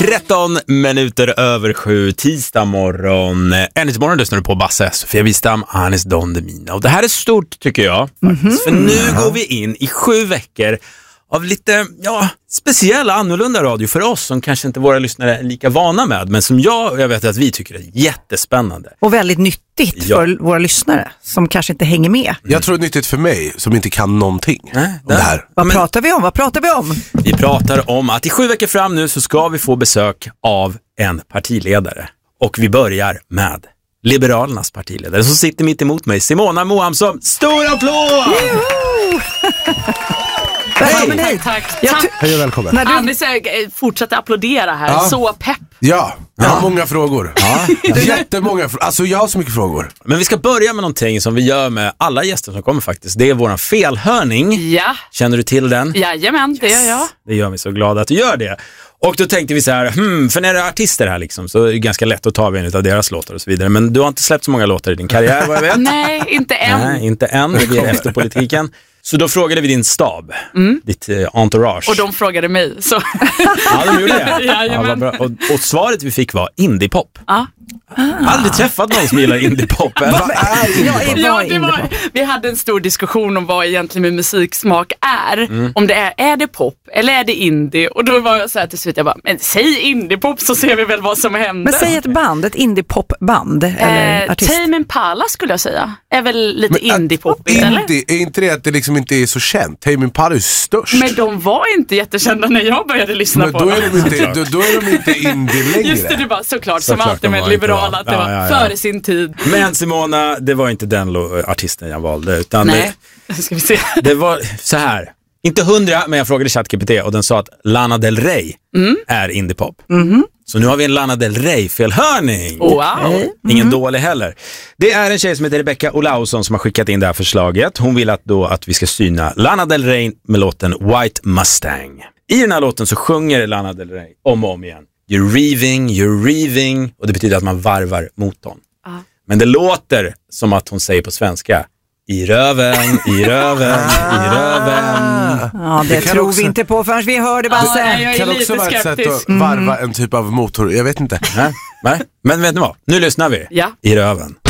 13 minuter över 7, tisdag morgon. Äntligen lyssnar du på Basse, Sofia Wistam, Anis Don Demina. Och det här är stort tycker jag. För nu går vi in i 7 veckor av lite speciell annorlunda radio för oss som kanske inte våra lyssnare är lika vana med. Men som jag vet att vi tycker är jättespännande. Och väldigt nyttigt för våra lyssnare som kanske inte hänger med. Jag tror det är nyttigt för mig som inte kan någonting om det här. Vad pratar vi om? Vi pratar om att i 7 veckor fram nu så ska vi få besök av en partiledare. Och vi börjar med Liberalernas partiledare som sitter mitt emot mig, Simona Mohamsson. Stor applåd! Välkommen hit. Tack. Hej och välkommen. Anders fortsätter applådera här. Ja. Så pepp. Ja, jag har många frågor. Jättemånga frågor. Alltså jag har så mycket frågor. Men vi ska börja med någonting som vi gör med alla gäster som kommer faktiskt. Det är våran felhörning. Ja. Känner du till den? Jajamän, det gör jag. Det gör mig så glad att du gör det. Och då tänkte vi så här, för när det är artister här liksom, så är det ganska lätt att ta en av deras låtar och så vidare. Men du har inte släppt så många låtar i din karriär, vad jag vet. Nej, inte än. Nej, inte än. Det är efter politiken. Så då frågade vi din stab, ditt entourage. Och de frågade mig. Så. Ja, de gjorde det. Jajamän. Vad bra. Och svaret vi fick var indiepop. Ja. Jag har aldrig träffat någon som gillar indiepop. Vad är indiepop? Ja, vi hade en stor diskussion om vad egentligen med musiksmak är. Om det är det pop eller är det indie? Och då var jag så här till slut, jag bara, men säg indiepop så ser vi väl vad som händer. Men säg ett band, ett indiepopband eller artist. Tame Impala skulle jag säga. Är väl lite indiepop, eller? Är inte det att det liksom inte är så känt? Tame Impala är störst. Men de var inte jättekända när jag började lyssna Men på då dem. är de inte indie längre. Just det var såklart som Såklart alltid de med var liberala inte att det var ja. före sin tid. Men Simona, det var inte den artisten jag valde. Utan Nej, ska vi se. det var så här. Inte 100, men jag frågade ChatGPT och den sa att Lana Del Rey är indiepop. Så nu har vi en Lana Del Rey-felhörning. Wow. Ingen dålig heller. Det är en tjej som heter Rebecca Olausson som har skickat in det här förslaget. Hon vill att vi ska syna Lana Del Rey med låten White Mustang. I den här låten så sjunger Lana Del Rey om och om igen. You're reaving. Och det betyder att man varvar motorn. Men det låter som att hon säger på svenska i röven. Ja, det tror också, vi inte på förrän vi hör det, Basse. Nej, jag är kan lite också vara ett sätt skeptisk. att varva en typ av motor. Jag vet inte. Nej. Men vet ni vad? Nu lyssnar vi. Ja. I röven.